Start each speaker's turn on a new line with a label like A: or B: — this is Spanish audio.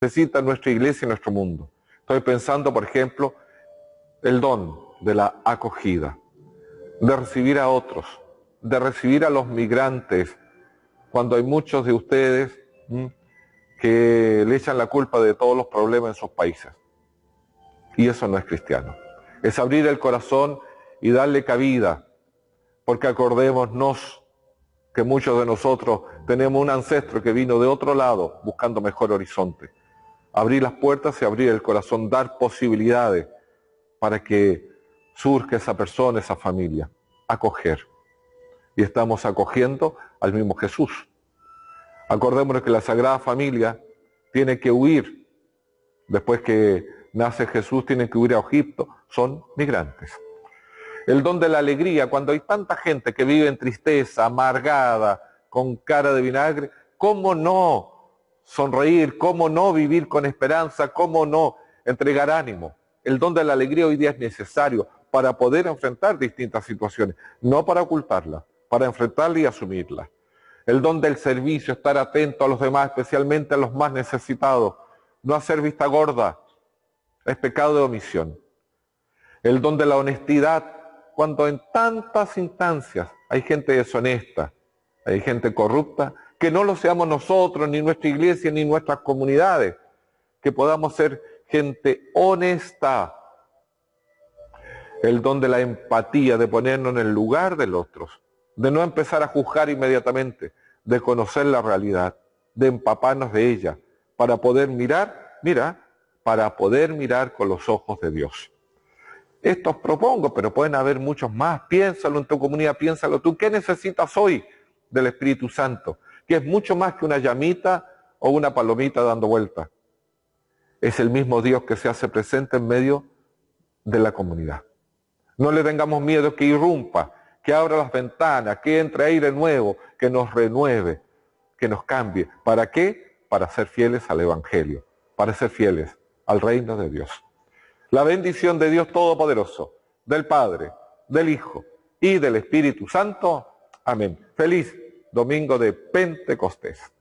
A: necesita nuestra iglesia y nuestro mundo. Estoy pensando, por ejemplo, el don de la acogida, de recibir a otros, de recibir a los migrantes, cuando hay muchos de ustedes que le echan la culpa de todos los problemas en sus países. Y eso no es cristiano. Es abrir el corazón y darle cabida, porque acordémonos que muchos de nosotros tenemos un ancestro que vino de otro lado buscando mejor horizonte. Abrir las puertas y abrir el corazón, dar posibilidades para que surja esa persona, esa familia. Acoger. Y estamos acogiendo al mismo Jesús. Acordémonos que la Sagrada Familia tiene que huir. Después que nace Jesús, tiene que huir a Egipto. Son migrantes. El don de la alegría, cuando hay tanta gente que vive en tristeza, amargada, con cara de vinagre, ¿cómo no sonreír? ¿Cómo no vivir con esperanza? ¿Cómo no entregar ánimo? El don de la alegría hoy día es necesario para poder enfrentar distintas situaciones, no para ocultarlas, para enfrentarlas y asumirlas. El don del servicio, estar atento a los demás, especialmente a los más necesitados, no hacer vista gorda, es pecado de omisión. El don de la honestidad, cuando en tantas instancias hay gente deshonesta, hay gente corrupta, que no lo seamos nosotros, ni nuestra iglesia, ni nuestras comunidades, que podamos ser gente honesta. El don de la empatía, de ponernos en el lugar de los otros, de no empezar a juzgar inmediatamente, de conocer la realidad, de empaparnos de ella, para poder mirar, para poder mirar con los ojos de Dios. Esto os propongo, pero pueden haber muchos más. Piénsalo en tu comunidad, piénsalo tú. ¿Qué necesitas hoy del Espíritu Santo? Que es mucho más que una llamita o una palomita dando vueltas. Es el mismo Dios que se hace presente en medio de la comunidad. No le tengamos miedo, que irrumpa, que abra las ventanas, que entre aire nuevo, que nos renueve, que nos cambie. ¿Para qué? Para ser fieles al Evangelio, para ser fieles al reino de Dios. La bendición de Dios Todopoderoso, del Padre, del Hijo y del Espíritu Santo. Amén. Feliz domingo de Pentecostés.